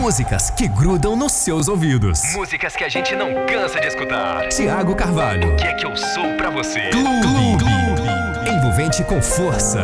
Músicas que grudam nos seus ouvidos. Músicas que a gente não cansa de escutar. Thiago Carvalho. O que é que eu sou pra você? Clube. Envolvente com força.